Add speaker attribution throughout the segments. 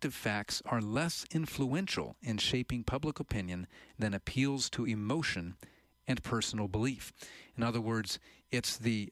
Speaker 1: objective facts are less influential in shaping public opinion than appeals to emotion and personal belief. In other words, it's the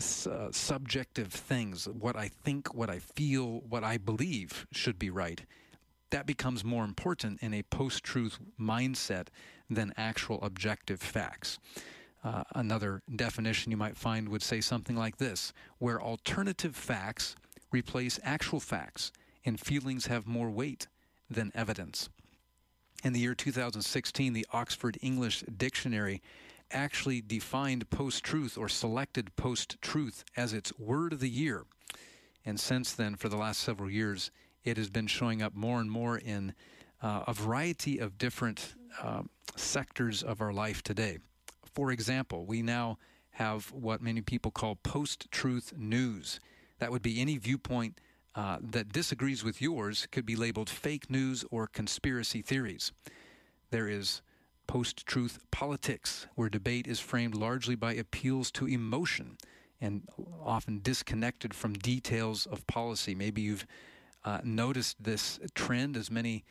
Speaker 1: subjective things, what I think, what I feel, what I believe should be right. That becomes more important in a post-truth mindset than actual objective facts. Another definition you might find would say something like this: where alternative facts replace actual facts and feelings have more weight than evidence. In the year 2016, the Oxford English Dictionary actually defined post-truth, or selected post-truth, as its word of the year. And since then, for the last several years, it has been showing up more and more in a variety of different sectors of our life today. For example, we now have what many people call post-truth news. That would be any viewpoint that disagrees with yours could be labeled fake news or conspiracy theories. There is post-truth politics, where debate is framed largely by appeals to emotion and often disconnected from details of policy. Maybe you've noticed this trend, as many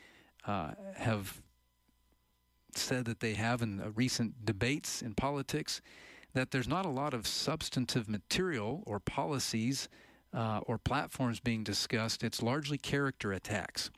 Speaker 1: have said that they have in recent debates in politics, that there's not a lot of substantive material or policies or platforms being discussed. It's largely character attacks.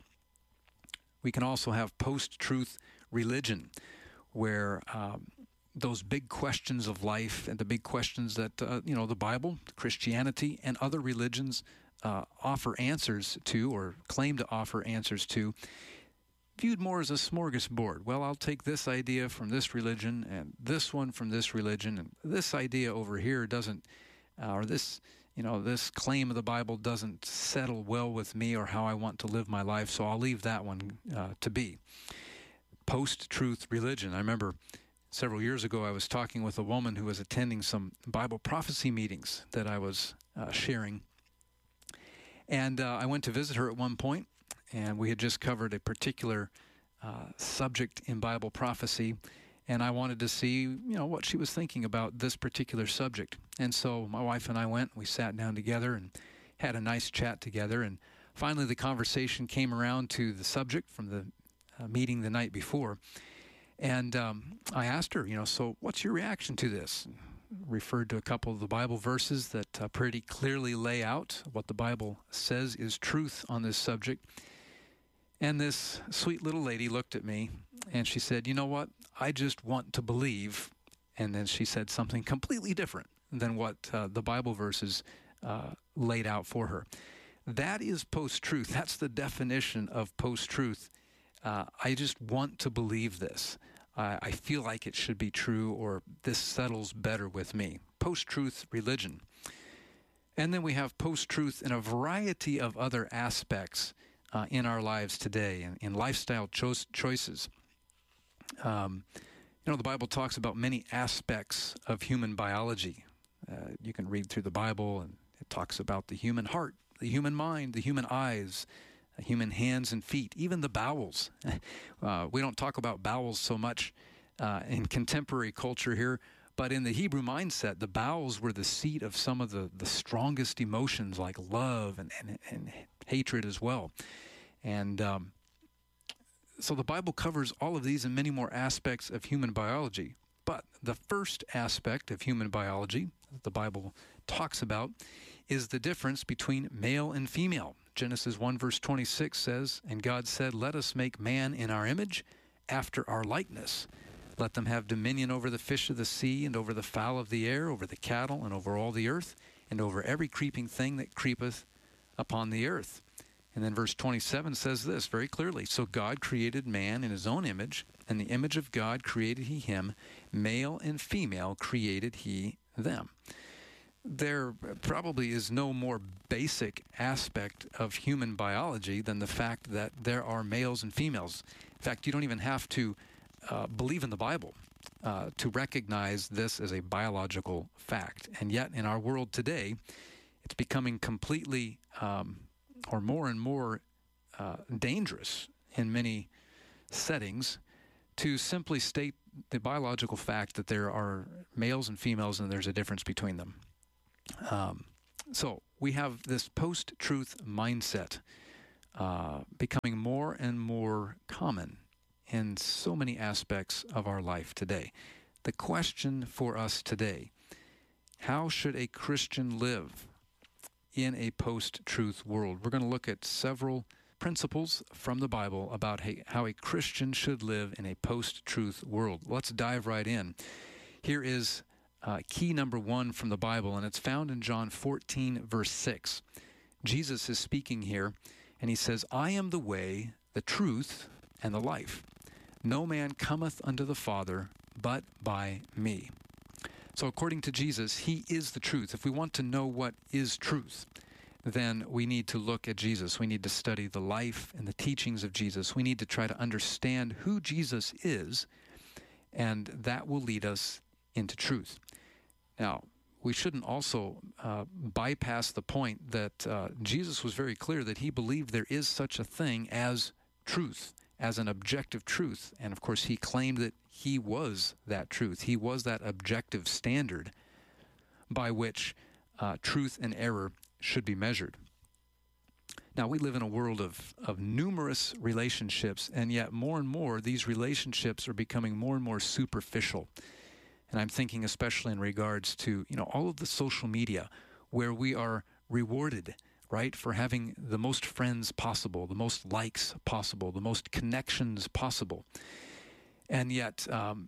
Speaker 1: We can also have post-truth religion, where those big questions of life and the big questions that the Bible, Christianity, and other religions offer answers to, or claim to offer answers to, viewed more as a smorgasbord. Well, I'll take this idea from this religion and this one from this religion, and this idea over here doesn't, or this claim of the Bible doesn't settle well with me or how I want to live my life, so I'll leave that one to be. Post-truth religion. I remember several years ago I was talking with a woman who was attending some Bible prophecy meetings that I was sharing. And I went to visit her at one point, and we had just covered a particular subject in Bible prophecy, and I wanted to see, what she was thinking about this particular subject. And so my wife and I went, we sat down together and had a nice chat together, and finally the conversation came around to the subject from the meeting the night before. And I asked her, so what's your reaction to this? Referred to a couple of the Bible verses that pretty clearly lay out what the Bible says is truth on this subject. And this sweet little lady looked at me and she said, you know what? I just want to believe. And then she said something completely different than what the Bible verses laid out for her. That is post-truth. That's the definition of post-truth. I just want to believe this. I feel like it should be true, or this settles better with me. Post-truth religion. And then we have post-truth in a variety of other aspects in our lives today, in lifestyle choices. The Bible talks about many aspects of human biology. You can read through the Bible, and it talks about the human heart, the human mind, the human eyes, human hands and feet, even the bowels. We don't talk about bowels so much in contemporary culture here, but in the Hebrew mindset, the bowels were the seat of some of the strongest emotions, like love and hatred as well. And so the Bible covers all of these and many more aspects of human biology. But the first aspect of human biology that the Bible talks about is the difference between male and female. Genesis 1 verse 26 says, "And God said, let us make man in our image, after our likeness. Let them have dominion over the fish of the sea, and over the fowl of the air, over the cattle, and over all the earth, and over every creeping thing that creepeth upon the earth." And then verse 27 says this very clearly, "So God created man in his own image, and the image of God created he him, male and female created he them." There probably is no more basic aspect of human biology than the fact that there are males and females. In fact, you don't even have to believe in the Bible to recognize this as a biological fact. And yet, in our world today, it's becoming completely or more and more dangerous in many settings to simply state the biological fact that there are males and females and there's a difference between them. So we have this post-truth mindset becoming more and more common in so many aspects of our life today. The question for us today: how should a Christian live in a post-truth world? We're going to look at several principles from the Bible about how a Christian should live in a post-truth world. Let's dive right in. Here is key number 1 from the Bible, and it's found in John 14, verse 6. Jesus is speaking here, and he says, "I am the way, the truth, and the life. No man cometh unto the Father but by me." So according to Jesus, he is the truth. If we want to know what is truth, then we need to look at Jesus. We need to study the life and the teachings of Jesus. We need to try to understand who Jesus is, and that will lead us into truth. Now, we shouldn't also bypass the point that Jesus was very clear that he believed there is such a thing as truth, as an objective truth. And of course, he claimed that he was that truth. He was that objective standard by which truth and error should be measured. Now, we live in a world of numerous relationships, and yet more and more these relationships are becoming more and more superficial. And I'm thinking especially in regards to, all of the social media where we are rewarded, right, for having the most friends possible, the most likes possible, the most connections possible. And yet,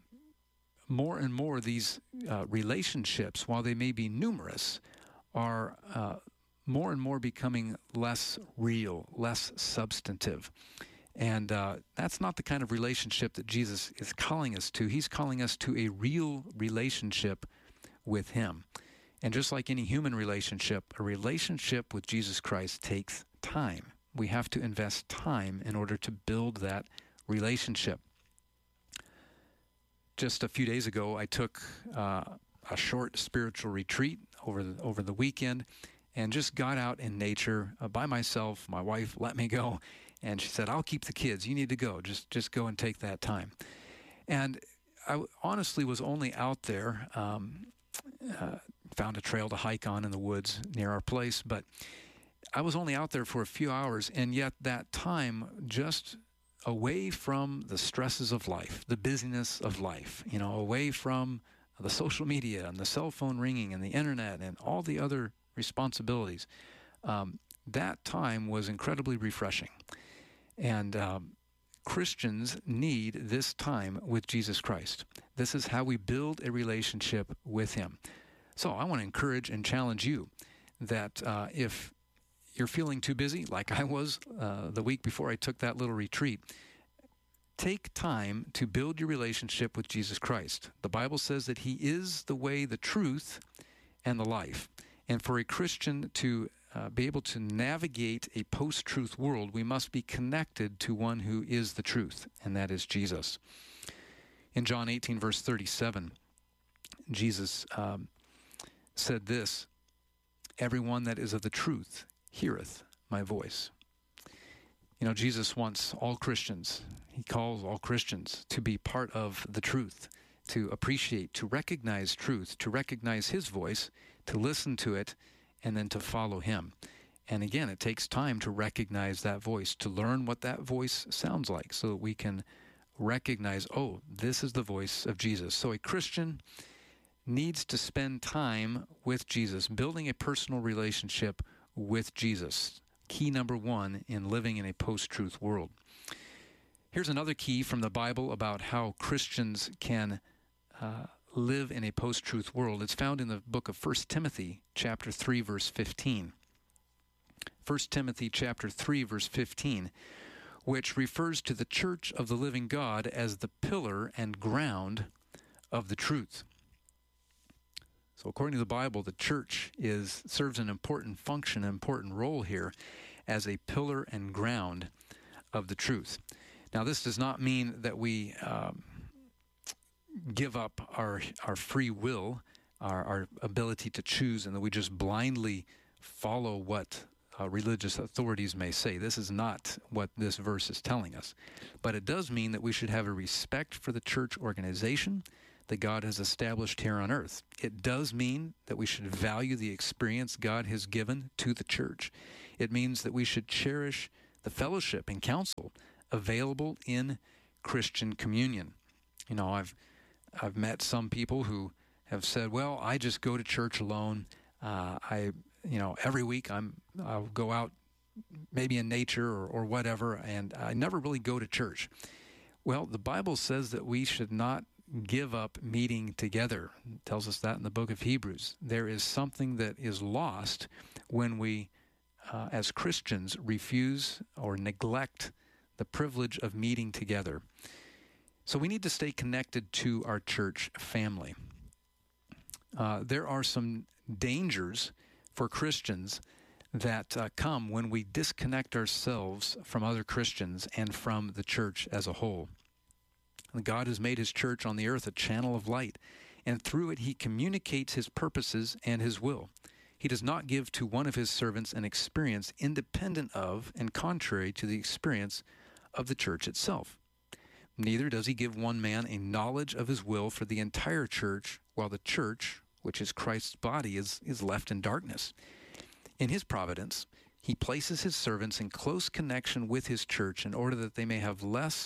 Speaker 1: more and more these relationships, while they may be numerous, are more and more becoming less real, less substantive. And that's not the kind of relationship that Jesus is calling us to. He's calling us to a real relationship with him. And just like any human relationship, a relationship with Jesus Christ takes time. We have to invest time in order to build that relationship. Just a few days ago, I took a short spiritual retreat over the weekend and just got out in nature by myself. My wife let me go, and she said, "I'll keep the kids. You need to go. Just go and take that time." And I honestly was only out there, found a trail to hike on in the woods near our place, but I was only out there for a few hours, and yet that time just away from the stresses of life, the busyness of life, away from the social media and the cell phone ringing and the internet and all the other responsibilities. That time was incredibly refreshing. And Christians need this time with Jesus Christ. This is how we build a relationship with him. So I want to encourage and challenge you that if you're feeling too busy, like I was the week before I took that little retreat, take time to build your relationship with Jesus Christ. The Bible says that he is the way, the truth, and the life. And for a Christian to be able to navigate a post-truth world, we must be connected to one who is the truth, and that is Jesus. In John 18, verse 37, Jesus said this, "Everyone that is of the truth heareth my voice." Jesus wants all Christians, he calls all Christians to be part of the truth, to appreciate, to recognize truth, to recognize his voice, to listen to it, and then to follow him. And again, it takes time to recognize that voice, to learn what that voice sounds like so that we can recognize, oh, this is the voice of Jesus. So a Christian needs to spend time with Jesus, building a personal relationship with Jesus. Key number 1 in living in a post-truth world. Here's another key from the Bible about how Christians can live in a post-truth world. It's found in the book of 1 Timothy chapter 3, verse 15. 1 Timothy chapter 3, verse 15, which refers to the church of the living God as the pillar and ground of the truth. So according to the Bible, the church serves an important function, an important role here as a pillar and ground of the truth. Now, this does not mean that we give up our free will, our ability to choose, and that we just blindly follow what religious authorities may say. This is not what this verse is telling us. But it does mean that we should have a respect for the church organization that God has established here on earth. It does mean that we should value the experience God has given to the church. It means that we should cherish the fellowship and counsel available in Christian communion. You know, I've met some people who have said, "Well, I just go to church alone. Every week I'll go out, maybe in nature or whatever, and I never really go to church." Well, the Bible says that we should not give up meeting together. It tells us that in the book of Hebrews. There is something that is lost when we, as Christians, refuse or neglect the privilege of meeting together. So we need to stay connected to our church family. There are some dangers for Christians that come when we disconnect ourselves from other Christians and from the church as a whole. God has made his church on the earth a channel of light, and through it he communicates his purposes and his will. He does not give to one of his servants an experience independent of and contrary to the experience of the church itself. Neither does he give one man a knowledge of his will for the entire church, while the church, which is Christ's body, is left in darkness. In his providence, he places his servants in close connection with his church in order that they may have less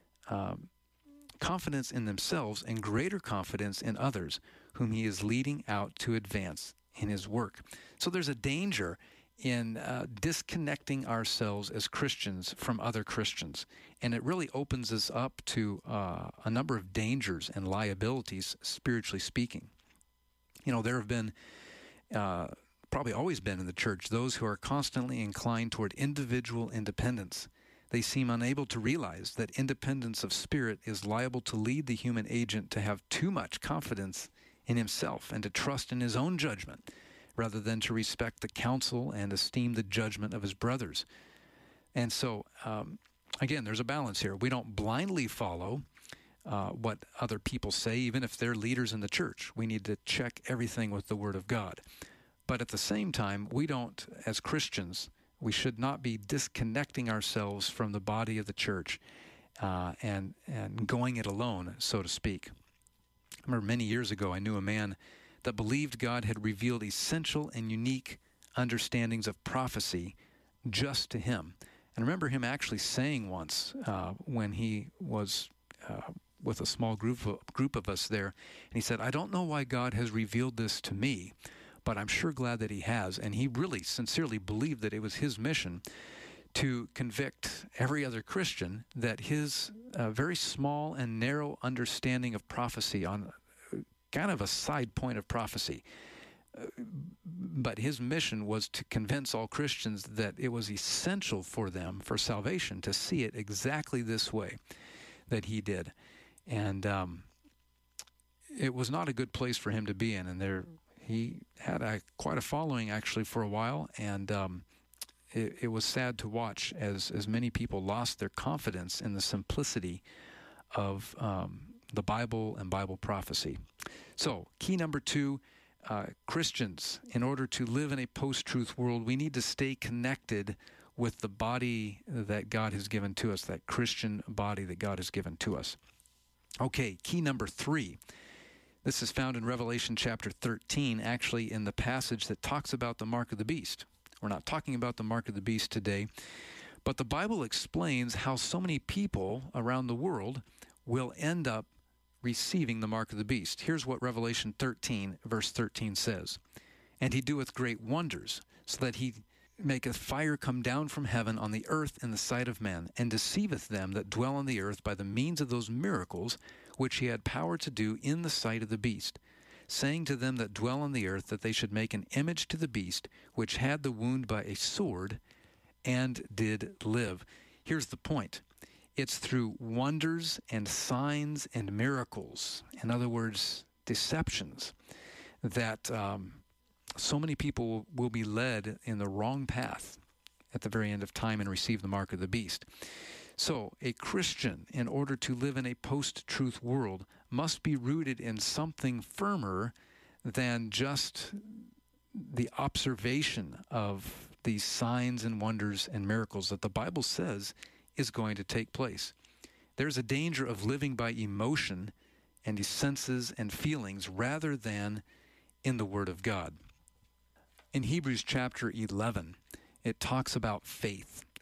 Speaker 1: confidence in themselves and greater confidence in others whom he is leading out to advance in his work. So there's a danger in disconnecting ourselves as Christians from other Christians. And it really opens us up to a number of dangers and liabilities, spiritually speaking. You know, there have been, probably always been in the church, those who are constantly inclined toward individual independence. They seem unable to realize that independence of spirit is liable to lead the human agent to have too much confidence in himself and to trust in his own judgment, rather than to respect the counsel and esteem the judgment of his brothers. And so, again, there's a balance here. We don't blindly follow what other people say, even if they're leaders in the church. We need to check everything with the Word of God. But at the same time, we don't, as Christians, we should not be disconnecting ourselves from the body of the church and going it alone, so to speak. I remember many years ago, I knew a man that believed God had revealed essential and unique understandings of prophecy just to him. And I remember him actually saying once when he was with a small group of us there, and he said, "I don't know why God has revealed this to me, but I'm sure glad that he has." And he really sincerely believed that it was his mission to convict every other Christian that his very small and narrow understanding of prophecy, on kind of a side point of prophecy, but his mission was to convince all Christians that it was essential for them, for salvation, to see it exactly this way that he did. And it was not a good place for him to be in, and he had quite a following actually for a while, and it was sad to watch as many people lost their confidence in the simplicity of the Bible and Bible prophecy. So, key number 2, Christians, in order to live in a post-truth world, we need to stay connected with the body that God has given to us, that Christian body that God has given to us. Okay, key number 3. This is found in Revelation chapter 13, actually in the passage that talks about the mark of the beast. We're not talking about the mark of the beast today, but the Bible explains how so many people around the world will end up receiving the mark of the beast. Here's what Revelation 13, verse 13 says. "And he doeth great wonders, so that he maketh fire come down from heaven on the earth in the sight of men, and deceiveth them that dwell on the earth by the means of those miracles which he had power to do in the sight of the beast, saying to them that dwell on the earth that they should make an image to the beast, which had the wound by a sword, and did live." Here's the point. It's through wonders and signs and miracles, in other words, deceptions, that so many people will be led in the wrong path at the very end of time and receive the mark of the beast. So a Christian, in order to live in a post-truth world, must be rooted in something firmer than just the observation of these signs and wonders and miracles that the Bible says is going to take place. There's a danger of living by emotion and his senses and feelings rather than in the Word of God. In Hebrews chapter 11, it talks about faith.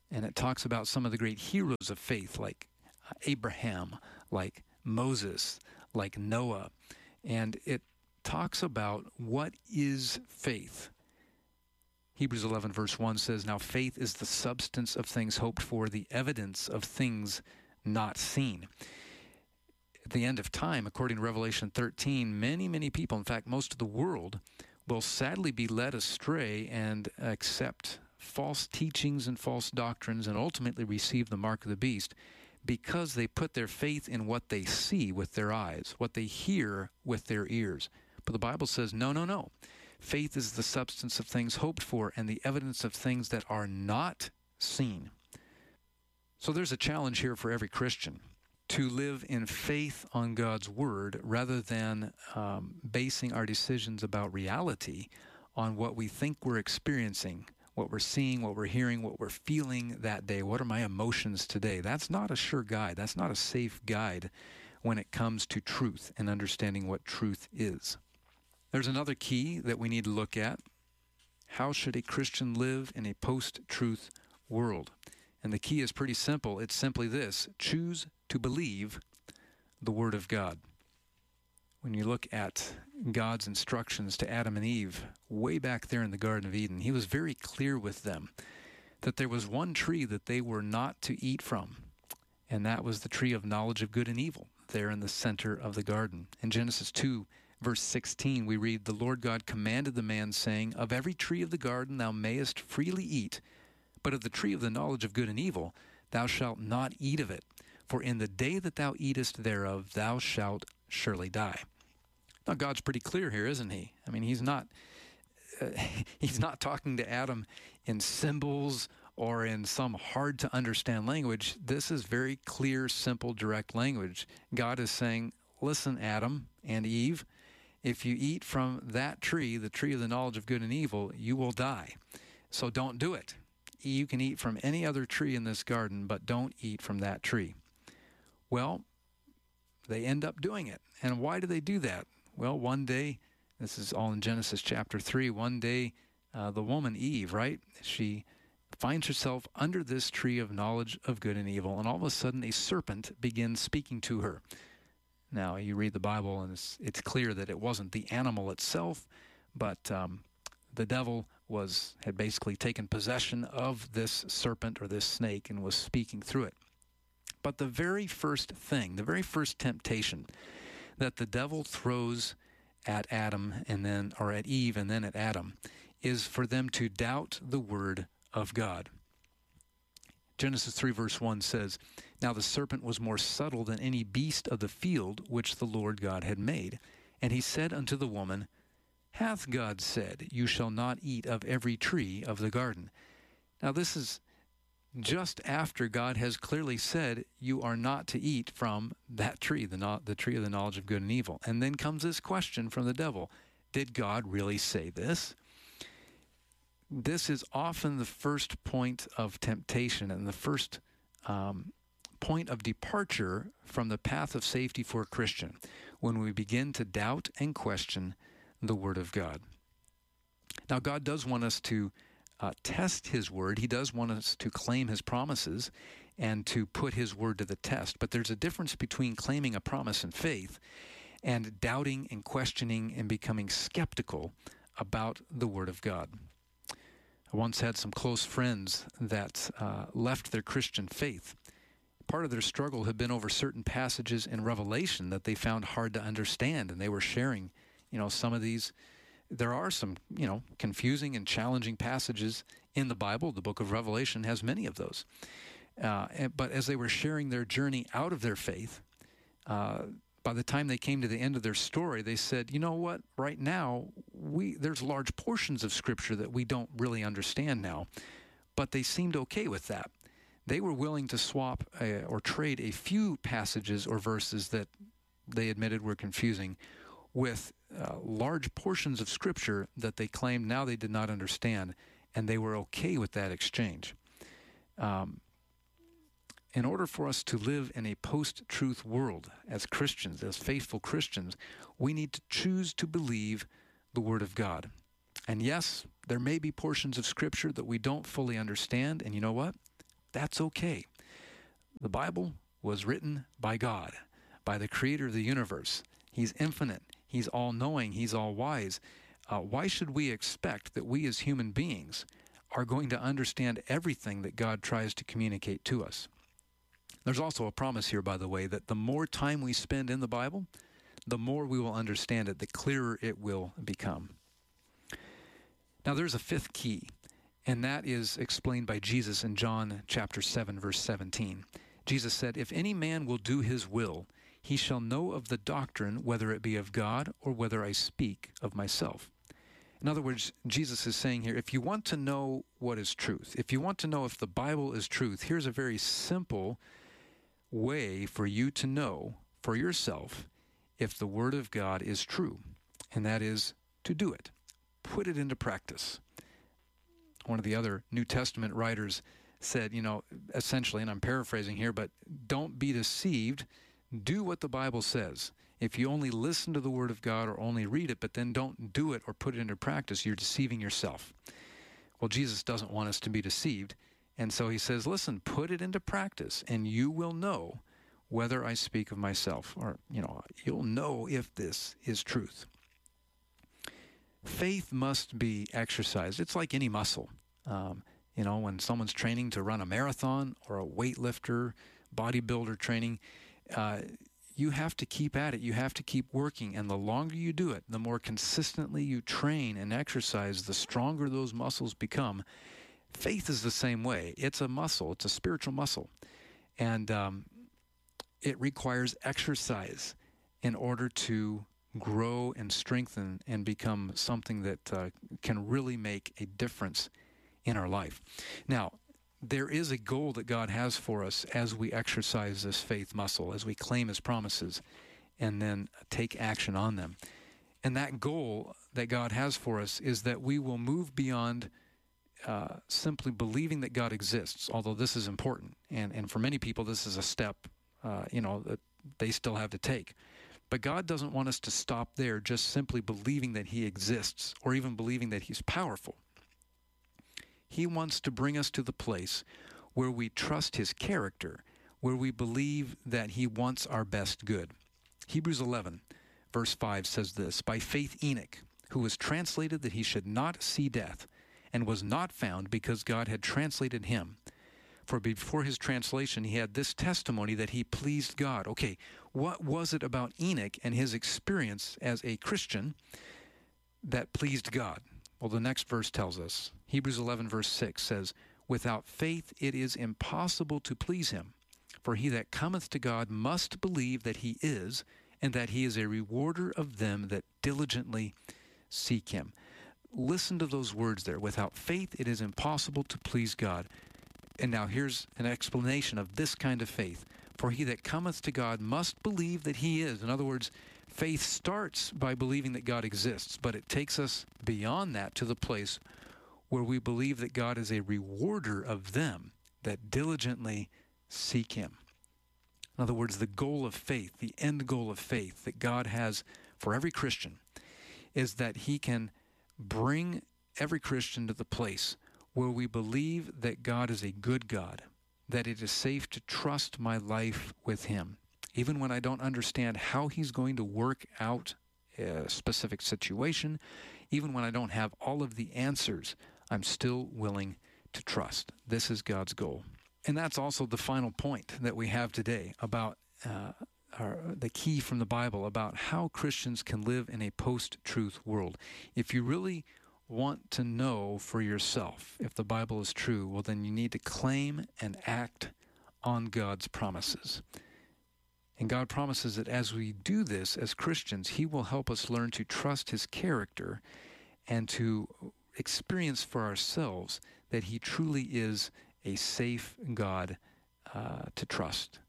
Speaker 1: And it talks about some of the great heroes of faith, like Abraham, like Moses, like Noah. And it talks about what is faith. Hebrews 11 verse 1 says, "Now faith is the substance of things hoped for, the evidence of things not seen." At the end of time, according to Revelation 13, many people, in fact most of the world, will sadly be led astray and accept false teachings and false doctrines and ultimately receive the mark of the beast because they put their faith in what they see with their eyes, what they hear with their ears. But the Bible says, no. Faith is the substance of things hoped for and the evidence of things that are not seen. So there's a challenge here for every Christian to live in faith on God's Word rather than basing our decisions about reality on what we think we're experiencing, what we're seeing, what we're hearing, what we're feeling that day. What are my emotions today? That's not a sure guide. That's not a safe guide when it comes to truth and understanding what truth is. There's another key that we need to look at. How should a Christian live in a post-truth world? And the key is pretty simple. It's simply this: choose to believe the Word of God. When you look at God's instructions to Adam and Eve way back there in the Garden of Eden, he was very clear with them that there was one tree that they were not to eat from, and that was the tree of knowledge of good and evil there in the center of the garden. In Genesis 2, verse 16, we read, "The Lord God commanded the man, saying, Of every tree of the garden thou mayest freely eat, but of the tree of the knowledge of good and evil thou shalt not eat of it. For in the day that thou eatest thereof thou shalt surely die." Now God's pretty clear here, isn't he? I mean, he's not talking to Adam in symbols or in some hard to understand language. This is very clear, simple, direct language. God is saying, listen, Adam and Eve, if you eat from that tree, the tree of the knowledge of good and evil, you will die. So don't do it. You can eat from any other tree in this garden, but don't eat from that tree. Well, they end up doing it. And why do they do that? Well, one day, this is all in Genesis chapter 3, one day the woman Eve, right? She finds herself under this tree of knowledge of good and evil, and all of a sudden a serpent begins speaking to her. Now, you read the Bible, and it's clear that it wasn't the animal itself, but the devil had basically taken possession of this serpent or this snake and was speaking through it. But the very first thing, the very first temptation that the devil throws at Adam or at Eve and then at Adam is for them to doubt the Word of God. Genesis 3 verse 1 says, "Now the serpent was more subtle than any beast of the field which the Lord God had made. And he said unto the woman, Hath God said, You shall not eat of every tree of the garden?" Now this is just after God has clearly said you are not to eat from that tree, the tree of the knowledge of good and evil. And then comes this question from the devil. Did God really say this? This is often the first point of temptation and the first point of departure from the path of safety for a Christian, when we begin to doubt and question the Word of God. Now, God does want us to test His Word. He does want us to claim His promises and to put His Word to the test. But there's a difference between claiming a promise in faith and doubting and questioning and becoming skeptical about the Word of God. I once had some close friends that left their Christian faith. Part of their struggle had been over certain passages in Revelation that they found hard to understand, and they were sharing, some of these. There are some, confusing and challenging passages in the Bible. The book of Revelation has many of those. But as they were sharing their journey out of their faith, by the time they came to the end of their story, they said, you know what, right now, there's large portions of Scripture that we don't really understand now, but they seemed okay with that. They were willing to swap or trade a few passages or verses that they admitted were confusing with large portions of Scripture that they claimed now they did not understand, and they were okay with that exchange. In order for us to live in a post-truth world as Christians, as faithful Christians, we need to choose to believe the Word of God. And yes, there may be portions of Scripture that we don't fully understand, and you know what? That's okay. The Bible was written by God, by the creator of the universe. He's infinite. He's all-knowing. He's all-wise. Why should we expect that we as human beings are going to understand everything that God tries to communicate to us? There's also a promise here, by the way, that the more time we spend in the Bible, the more we will understand it, the clearer it will become. Now, there's a fifth key, and that is explained by Jesus in John chapter 7, verse 17. Jesus said, "If any man will do his will, he shall know of the doctrine, whether it be of God or whether I speak of myself." In other words, Jesus is saying here, if you want to know what is truth, if you want to know if the Bible is truth, here's a very simple way for you to know for yourself if the Word of God is true, and that is to do it. Put it into practice. One of the other New Testament writers said, essentially, and I'm paraphrasing here, but don't be deceived. Do what the Bible says. If you only listen to the Word of God or only read it, but then don't do it or put it into practice, you're deceiving yourself. Well, Jesus doesn't want us to be deceived. And so he says, listen, put it into practice, and you will know whether I speak of myself. Or, you'll know if this is truth. Faith must be exercised. It's like any muscle. When someone's training to run a marathon or a weightlifter, bodybuilder training, you have to keep at it. You have to keep working. And the longer you do it, the more consistently you train and exercise, the stronger those muscles become. Faith is the same way. It's a muscle. It's a spiritual muscle. And it requires exercise in order to grow and strengthen and become something that can really make a difference in our life. Now, there is a goal that God has for us as we exercise this faith muscle, as we claim His promises and then take action on them. And that goal that God has for us is that we will move beyond simply believing that God exists, although this is important. And for many people, this is a step, that they still have to take. But God doesn't want us to stop there, just simply believing that He exists or even believing that He's powerful. He wants to bring us to the place where we trust His character, where we believe that He wants our best good. Hebrews 11, verse 5 says this, "By faith Enoch, who was translated that he should not see death, and was not found because God had translated him. For before his translation, he had this testimony that he pleased God." Okay, what was it about Enoch and his experience as a Christian that pleased God? Well, the next verse tells us. Hebrews 11, verse 6 says, "Without faith it is impossible to please him. For he that cometh to God must believe that he is, and that he is a rewarder of them that diligently seek him." Listen to those words there. Without faith it is impossible to please God. And now here's an explanation of this kind of faith. For he that cometh to God must believe that he is. In other words, faith starts by believing that God exists, but it takes us beyond that to the place where we believe that God is a rewarder of them that diligently seek him. In other words, the goal of faith, the end goal of faith that God has for every Christian is that he can bring every Christian to the place where we believe that God is a good God, that it is safe to trust my life with him. Even when I don't understand how he's going to work out a specific situation, even when I don't have all of the answers, I'm still willing to trust. This is God's goal. And that's also the final point that we have today about the key from the Bible about how Christians can live in a post-truth world. If you really want to know for yourself if the Bible is true, well, then you need to claim and act on God's promises. And God promises that as we do this as Christians, he will help us learn to trust his character and to experience for ourselves that he truly is a safe God to trust.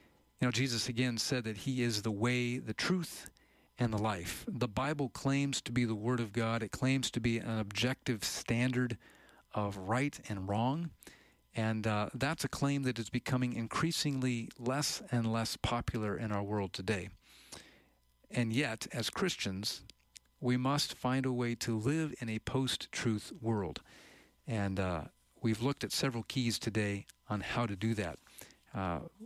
Speaker 1: Jesus again said that he is the way, the truth, and the life. The Bible claims to be the Word of God. It claims to be an objective standard of right and wrong. And that's a claim that is becoming increasingly less and less popular in our world today. And yet, as Christians, we must find a way to live in a post-truth world. And we've looked at several keys today on how to do that.